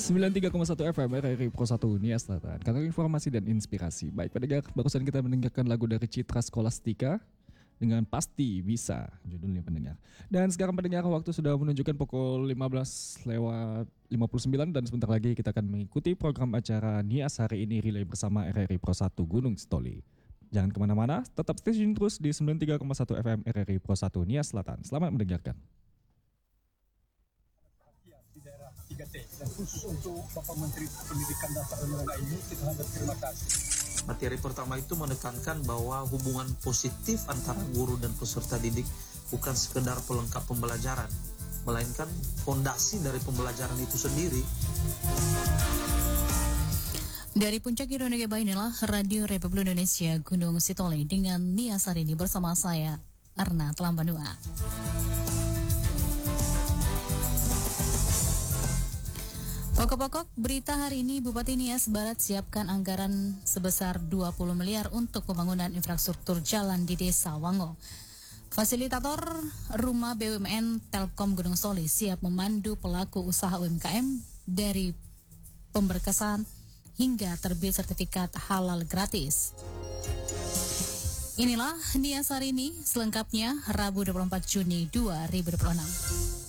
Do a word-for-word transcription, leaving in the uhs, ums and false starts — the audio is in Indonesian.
sembilan puluh tiga koma satu F M R R I Pro satu Nia Selatan, kantor informasi dan inspirasi. Baik pendengar, barusan kita mendengarkan lagu dari Citra Scholastika dengan Pasti Bisa, judulnya pendengar. Dan sekarang pendengar, waktu sudah menunjukkan pukul lima belas lewat lima puluh sembilan dan sebentar lagi kita akan mengikuti program acara Nias hari ini relay bersama R R I Pro satu Gunung Sitoli. Jangan kemana-mana, tetap stay tune terus di sembilan puluh tiga koma satu F M R R I Pro satu Nias Selatan. Selamat mendengarkan. Di daerah tiga T dan khusus untuk Bapak Menteri Pendidikan Dasar dan Menengah ini kita sangat terima kasih. Materi pertama itu menekankan bahwa hubungan positif antara guru dan peserta didik bukan sekedar pelengkap pembelajaran, melainkan fondasi dari pembelajaran itu sendiri. Dari Puncak Indonesia inilah Radio Republik Indonesia Gunung Sitoli dengan Nias hari ini bersama saya, Arna Telambanua. Pokok-pokok berita hari ini, Bupati Nias Barat siapkan anggaran sebesar dua puluh miliar untuk pembangunan infrastruktur jalan di Desa Wango. Fasilitator Rumah B U M N Telkom Gunung Sitoli siap memandu pelaku usaha U M K M dari pemberkesan hingga terbit sertifikat halal gratis. Inilah Nias hari ini, selengkapnya Rabu dua puluh empat Juni dua ribu dua puluh enam.